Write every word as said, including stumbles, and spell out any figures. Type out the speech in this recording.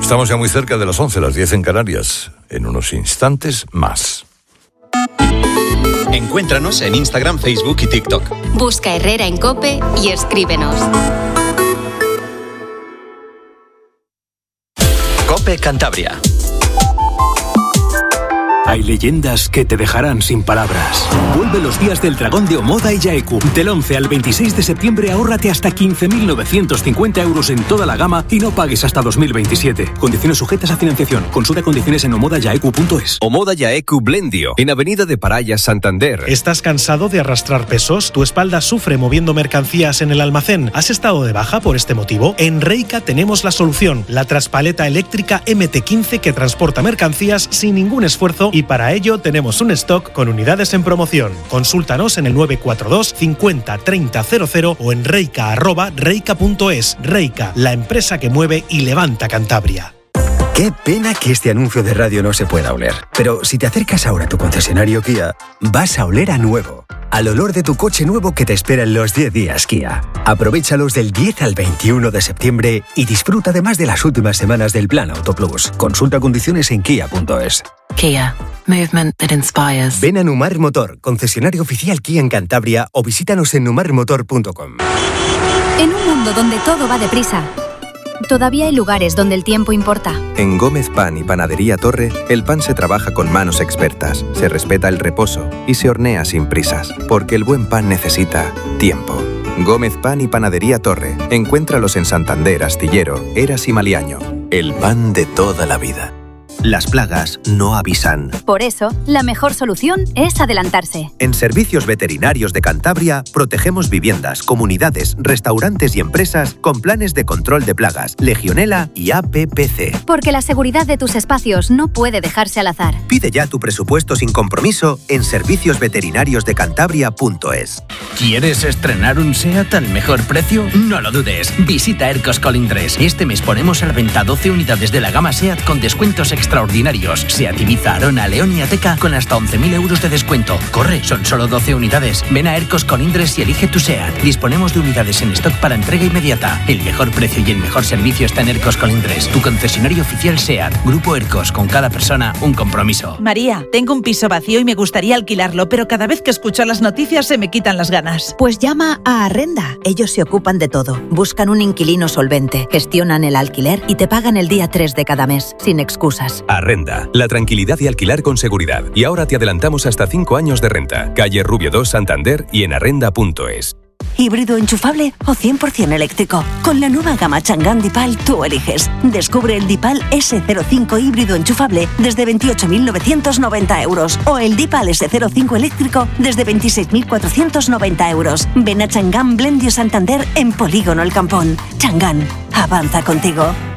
Estamos ya muy cerca de las once, las diez en Canarias. En unos instantes más. Encuéntranos en Instagram, Facebook y TikTok. Busca Herrera en COPE y escríbenos. COPE Cantabria. Hay leyendas que te dejarán sin palabras. Vuelve los días del dragón de Omoda y Yaeku. Del once al veintiséis de septiembre ahórrate hasta quince mil novecientos cincuenta euros en toda la gama y no pagues hasta dos mil veintisiete. Condiciones sujetas a financiación. Consulta condiciones en omoda yaeku punto es. Omoda Yaeku Blendio, en Avenida de Paraya, Santander. ¿Estás cansado de arrastrar pesos? ¿Tu espalda sufre moviendo mercancías en el almacén? ¿Has estado de baja por este motivo? En Reika tenemos la solución. La traspaleta eléctrica eme te quince que transporta mercancías sin ningún esfuerzo, y para ello tenemos un stock con unidades en promoción. Consúltanos en el nueve cuatro dos cincuenta treinta cero cero o en reika arroba reika punto es. Reika, la empresa que mueve y levanta Cantabria. Qué pena que este anuncio de radio no se pueda oler. Pero si te acercas ahora a tu concesionario Kia, vas a oler a nuevo. Al olor de tu coche nuevo que te espera en los diez días Kia. Aprovéchalos del diez al veintiuno de septiembre y disfruta además de las últimas semanas del Plan Auto Plus. Consulta condiciones en kia punto es. Kia. Movement that inspires. Ven a Numar Motor, concesionario oficial Kia en Cantabria, o visítanos en numar motor punto com. En un mundo donde todo va deprisa, todavía hay lugares donde el tiempo importa. En Gómez Pan y Panadería Torre, el pan se trabaja con manos expertas, se respeta el reposo y se hornea sin prisas, porque el buen pan necesita tiempo. Gómez Pan y Panadería Torre. Encuéntralos en Santander, Astillero, Eras y Maliaño. El pan de toda la vida. Las plagas no avisan. Por eso, la mejor solución es adelantarse. En Servicios Veterinarios de Cantabria protegemos viviendas, comunidades, restaurantes y empresas con planes de control de plagas, Legionela y A P P C. Porque la seguridad de tus espacios no puede dejarse al azar. Pide ya tu presupuesto sin compromiso en servicios veterinarios de cantabria punto es. ¿Quieres estrenar un SEAT al mejor precio? No lo dudes. Visita Ercos Colindres. Este mes ponemos a la venta doce unidades de la gama SEAT con descuentos extraordinarios. SEAT Ibiza, Arona, León y Ateca con hasta once mil euros de descuento. Corre, son solo doce unidades. Ven a Ercos Colindres y elige tu SEAT. Disponemos de unidades en stock para entrega inmediata. El mejor precio y el mejor servicio está en Ercos Colindres, tu concesionario oficial SEAT. Grupo Ercos, con cada persona un compromiso. María, tengo un piso vacío y me gustaría alquilarlo, pero cada vez que escucho las noticias se me quitan las ganas. Pues llama a Arrenda. Ellos se ocupan de todo. Buscan un inquilino solvente, gestionan el alquiler y te pagan el día tres de cada mes, sin excusas. Arrenda, la tranquilidad de alquilar con seguridad. Y ahora te adelantamos hasta cinco años de renta. Calle Rubio dos, Santander y en arrenda punto es. ¿Híbrido enchufable o cien por ciento eléctrico? Con la nueva gama Chang'an Dipal tú eliges. Descubre el Dipal ese cero cinco híbrido enchufable desde veintiocho mil novecientos noventa euros o el Dipal ese cero cinco eléctrico desde veintiséis mil cuatrocientos noventa euros. Ven a Chang'an Blendio Santander en Polígono El Campón. Chang'an, avanza contigo.